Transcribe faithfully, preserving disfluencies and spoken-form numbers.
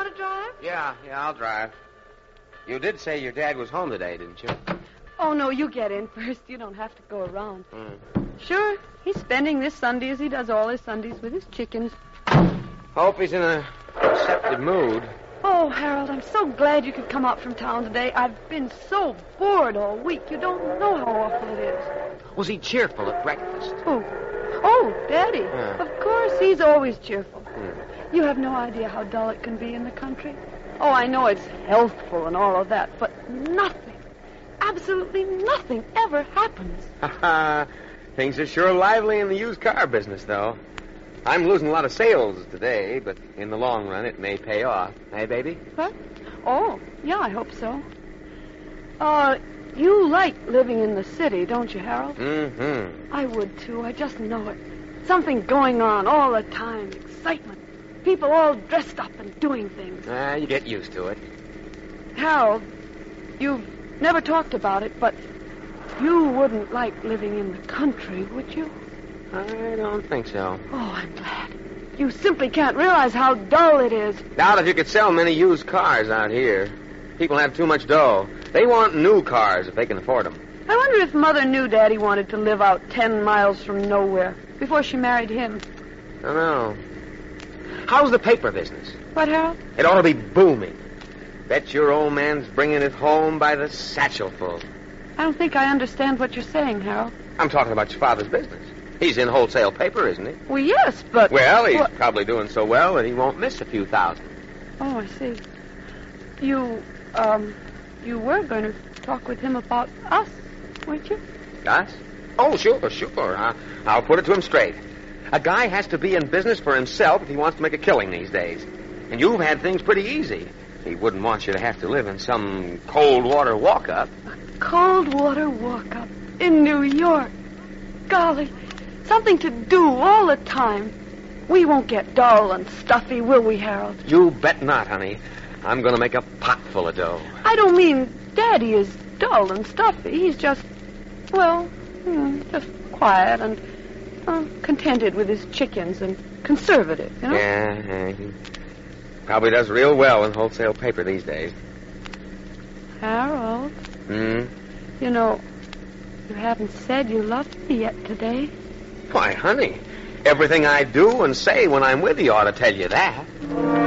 want to drive? Yeah, yeah, I'll drive. You did say your dad was home today, didn't you? Oh, no, you get in first. You don't have to go around. Mm. Sure, he's spending this Sunday as he does all his Sundays with his chickens. Hope he's in a receptive mood. Oh, Harold, I'm so glad you could come up from town today. I've been so bored all week. You don't know how awful it is. Was he cheerful at breakfast? Who? Oh, Daddy. Yeah. Of course, he's always cheerful. Hmm. You have no idea how dull it can be in the country. Oh, I know it's healthful and all of that, but nothing, absolutely nothing ever happens. Ha Things are sure lively in the used car business, though. I'm losing a lot of sales today, but in the long run, it may pay off. Hey, baby? What? Oh, yeah, I hope so. Uh, you like living in the city, don't you, Harold? Mm-hmm. I would, too. I just know it. Something going on all the time. Excitement. People all dressed up and doing things. Ah, you get used to it. Harold, you've never talked about it, but you wouldn't like living in the country, would you? I don't think so. Oh, I'm glad. You simply can't realize how dull it is. Doubt if you could sell many used cars out here. People have too much dough. They want new cars if they can afford them. I wonder if Mother knew Daddy wanted to live out ten miles from nowhere before she married him. I don't know. How's the paper business? What, Harold? It ought to be booming. Bet your old man's bringing it home by the satchelful. I don't think I understand what you're saying, Harold. I'm talking about your father's business. He's in wholesale paper, isn't he? Well, yes, but... Well, he's What? probably doing so well that he won't miss a few thousand. Oh, I see. You, um, you were going to talk with him about us, weren't you? Us? Oh, sure, sure. I'll, I'll put it to him straight. A guy has to be in business for himself if he wants to make a killing these days. And you've had things pretty easy. He wouldn't want you to have to live in some cold water walk-up. Cold water walk-up in New York. Golly, something to do all the time. We won't get dull and stuffy, will we, Harold? You bet not, honey. I'm going to make a pot full of dough. I don't mean Daddy is dull and stuffy. He's just, well, hmm, just quiet and uh, contented with his chickens and conservative, you know? Yeah, yeah, he probably does real well in wholesale paper these days. Harold, Hmm? you know, you haven't said you love me yet today. Why, honey, everything I do and say when I'm with you ought to tell you that.